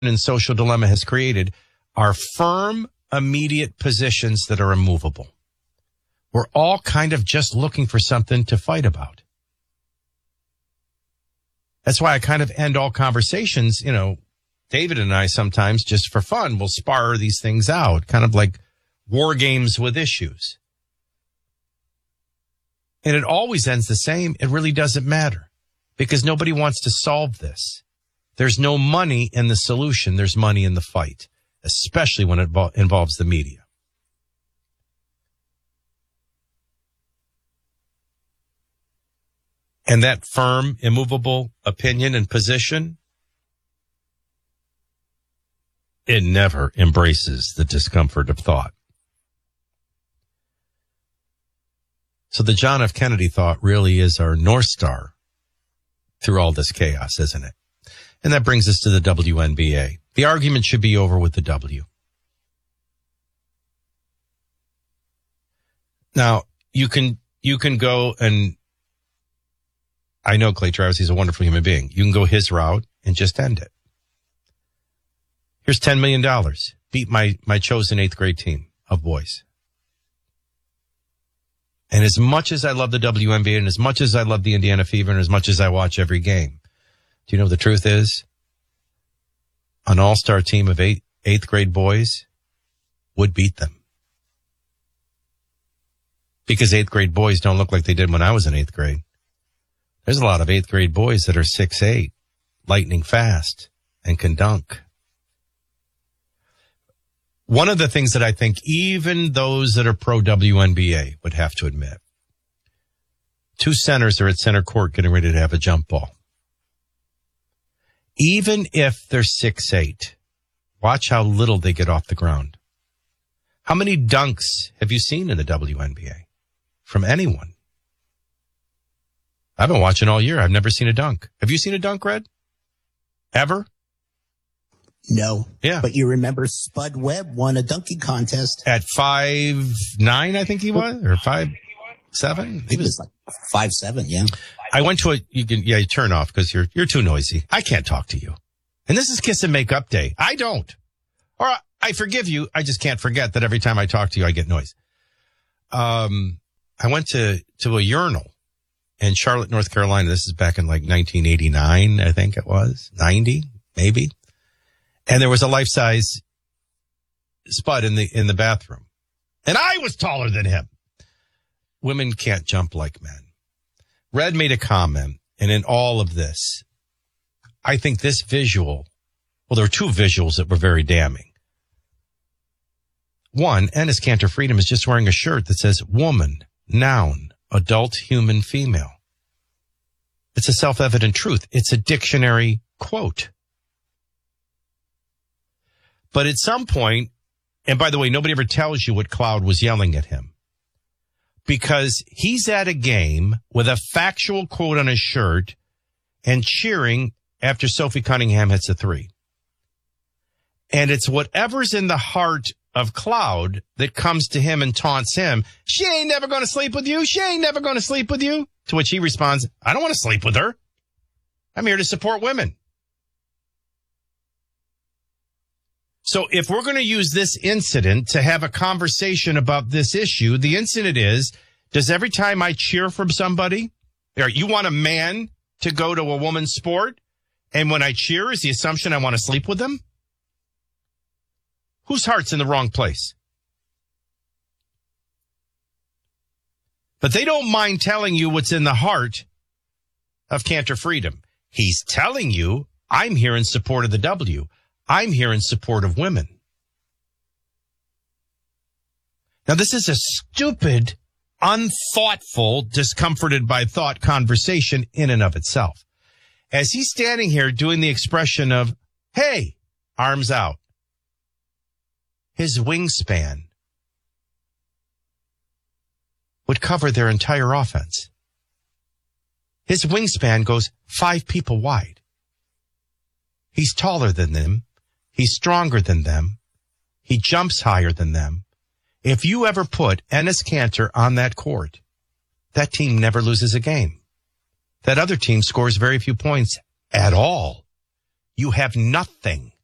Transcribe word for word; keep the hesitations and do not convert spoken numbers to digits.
and social dilemma has created are firm, immediate positions that are immovable. We're all kind of just looking for something to fight about. That's why I kind of end all conversations, you know, David and I sometimes just for fun will spar these things out, kind of like war games with issues. And it always ends the same. It really doesn't matter because nobody wants to solve this. There's no money in the solution. There's money in the fight, especially when it vo- involves the media. And that firm, immovable opinion and position, it never embraces the discomfort of thought. So the John F. Kennedy thought really is our North Star through all this chaos, isn't it? And that brings us to the W N B A. The argument should be over with the W. Now, you can, you can go and I know Clay Travis, he's a wonderful human being. You can go his route and just end it. Here's ten million dollars. Beat my, my chosen eighth grade team of boys. And as much as I love the W N B A and as much as I love the Indiana Fever and as much as I watch every game, do you know what the truth is? An all-star team of eight, eighth grade boys would beat them. Because eighth grade boys don't look like they did when I was in eighth grade. There's a lot of eighth grade boys that are six eight, lightning fast, and can dunk. One of the things that I think even those that are pro-W N B A would have to admit, two centers are at center court getting ready to have a jump ball. Even if they're six eight, watch how little they get off the ground. How many dunks have you seen in the W N B A from anyone? I've been watching all year. I've never seen a dunk. Have you seen a dunk, Red? Ever? No. Yeah. But you remember Spud Webb won a dunking contest. At five nine, I think he was, or five seven. He was like five seven, yeah. I went to a, you can, yeah, you turn off because you're, you're too noisy. I can't talk to you. And this is Kiss and Make Up Day. I don't. Or I, I forgive you. I just can't forget that every time I talk to you, I get noise. Um, I went to, to a urinal in Charlotte, North Carolina. This is back in like nineteen eighty-nine, I think it was. ninety, maybe. And there was a life-size Spud in the, in the bathroom. And I was taller than him. Women can't jump like men. Red made a comment, and in all of this, I think this visual, well, there were two visuals that were very damning. One, Enes Kanter Freedom is just wearing a shirt that says woman, noun, adult, human, female. It's a self-evident truth. It's a dictionary quote. But at some point, and by the way, nobody ever tells you what Cloud was yelling at him. Because he's at a game with a factual quote on his shirt and cheering after Sophie Cunningham hits a three. And it's whatever's in the heart of Cloud that comes to him and taunts him. She ain't never going to sleep with you. She ain't never going to sleep with you. To which he responds, I don't want to sleep with her. I'm here to support women. So if we're going to use this incident to have a conversation about this issue, the incident is, does every time I cheer from somebody, or you want a man to go to a woman's sport, and when I cheer, is the assumption I want to sleep with them? Whose heart's in the wrong place? But they don't mind telling you what's in the heart of Kanter Freedom. He's telling you, I'm here in support of the W. I'm here in support of women. Now, this is a stupid, unthoughtful, discomforted by thought conversation in and of itself. As he's standing here doing the expression of, hey, arms out, his wingspan would cover their entire offense. His wingspan goes five people wide. He's taller than them. He's stronger than them. He jumps higher than them. If you ever put Enes Kanter on that court, that team never loses a game. That other team scores very few points at all. You have nothing.